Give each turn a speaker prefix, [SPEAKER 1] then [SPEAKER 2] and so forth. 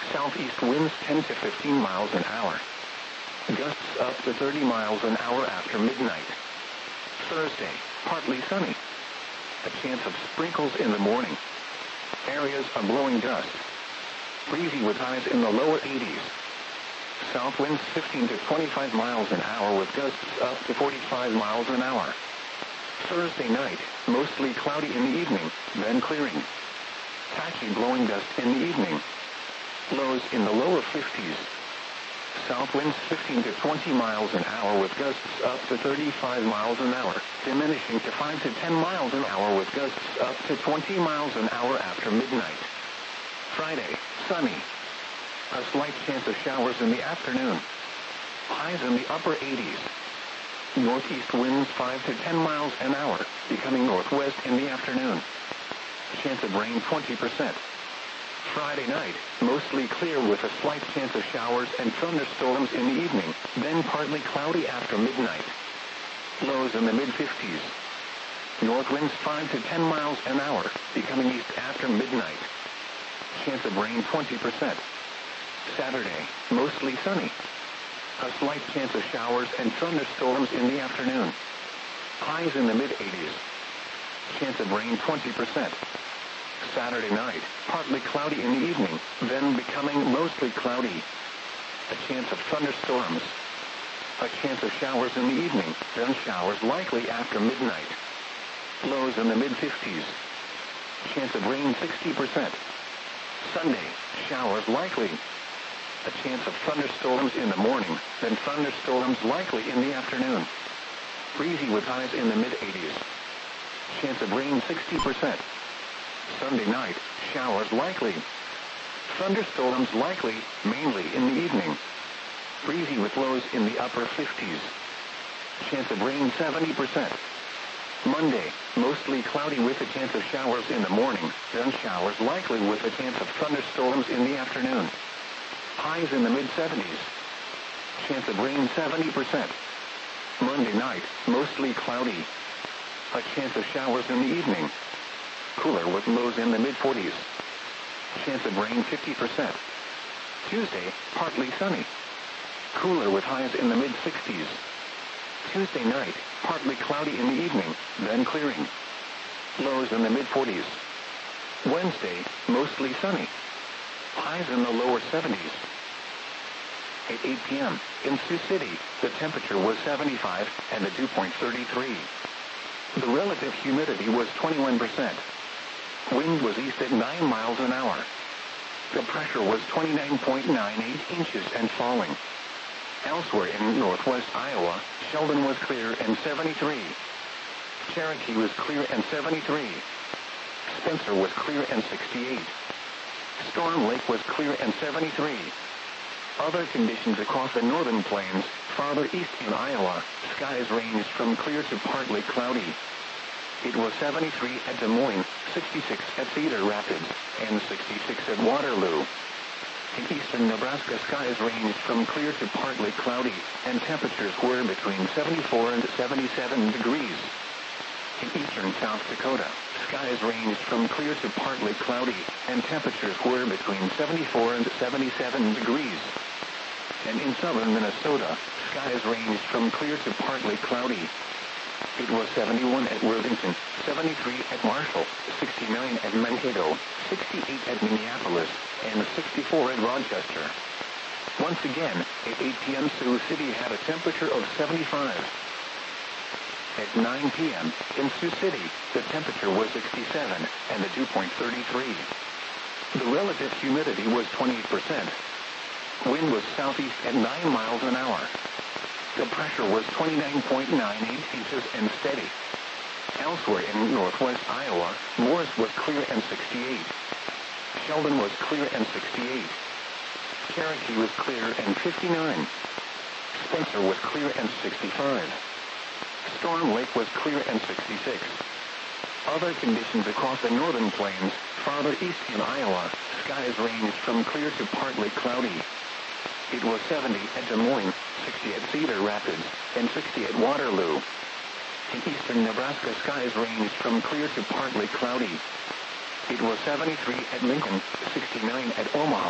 [SPEAKER 1] Southeast winds 10 to 15 miles an hour. Gusts up to 30 miles an hour after midnight. Thursday, partly sunny. A chance of sprinkles in the morning. Areas of blowing dust. Breezy with highs in the lower 80s. South winds 15 to 25 miles an hour with gusts up to 45 miles an hour. Thursday night, mostly cloudy in the evening, then clearing. Patchy blowing dust in the evening. Lows in the lower 50s. South winds 15 to 20 miles an hour with gusts up to 35 miles an hour, diminishing to 5 to 10 miles an hour with gusts up to 20 miles an hour after midnight. Friday, sunny. A slight chance of showers in the afternoon. Highs in the upper 80s. Northeast winds 5 to 10 miles an hour, becoming northwest in the afternoon. Chance of rain 20%. Friday night, mostly clear with a slight chance of showers and thunderstorms in the evening, then partly cloudy after midnight. Lows in the mid-50s. North winds 5 to 10 miles an hour, becoming east after midnight. Chance of rain 20%. Saturday, mostly sunny. A slight chance of showers and thunderstorms in the afternoon. Highs in the mid-80s. Chance of rain 20%. Saturday night, partly cloudy in the evening, then becoming mostly cloudy. A chance of thunderstorms. A chance of showers in the evening, then showers likely after midnight. Lows in the mid-50s. Chance of rain 60%. Sunday, showers likely. A chance of thunderstorms in the morning, then thunderstorms likely in the afternoon. Breezy with highs in the mid-80s. Chance of rain 60%. Sunday night, showers likely. Thunderstorms likely, mainly in the evening. Breezy with lows in the upper 50s. Chance of rain 70%. Monday, mostly cloudy with a chance of showers in the morning, then showers likely with a chance of thunderstorms in the afternoon. Highs in the mid-70s. Chance of rain 70%. Monday night, mostly cloudy. A chance of showers in the evening. Cooler with lows in the mid-40s. Chance of rain 50%. Tuesday, partly sunny. Cooler with highs in the mid-60s. Tuesday night, partly cloudy in the evening, then clearing. Lows in the mid-40s. Wednesday, mostly sunny. Highs in the lower 70s. At 8 p.m., in Sioux City, the temperature was 75 and the dew point 33. The relative humidity was 21%. Wind was east at 9 miles an hour. The pressure was 29.98 inches and falling. Elsewhere in northwest Iowa, Sheldon was clear and 73. Cherokee was clear and 73. Spencer was clear and 68. Storm Lake was clear and 73. Other conditions across the northern plains, farther east in Iowa, skies ranged from clear to partly cloudy. It was 73 at Des Moines, 66 at Cedar Rapids, and 66 at Waterloo. In eastern Nebraska, skies ranged from clear to partly cloudy, and temperatures were between 74 and 77 degrees. In eastern South Dakota, skies ranged from clear to partly cloudy, and temperatures were between 74 and 77 degrees. And in southern Minnesota, skies ranged from clear to partly cloudy. It was 71 at Worthington, 73 at Marshall, 69 at Mankato, 68 at Minneapolis, and 64 at Rochester. Once again, at 8 p.m. Sioux City had a temperature of 75. At 9 p.m., in Sioux City, the temperature was 67 and the dew point 33. The relative humidity was 28%. Wind was southeast at 9 miles an hour. The pressure was 29.98 inches and steady. Elsewhere in northwest Iowa, Morris was clear and 68. Sheldon was clear and 68. Cherokee was clear and 59. Spencer was clear and 65. Storm Lake was clear and 66. Other conditions across the northern plains, farther east in Iowa, skies ranged from clear to partly cloudy. It was 70 at Des Moines, 60 at Cedar Rapids, and 60 at Waterloo. In eastern Nebraska, skies ranged from clear to partly cloudy. It was 73 at Lincoln, 69 at Omaha.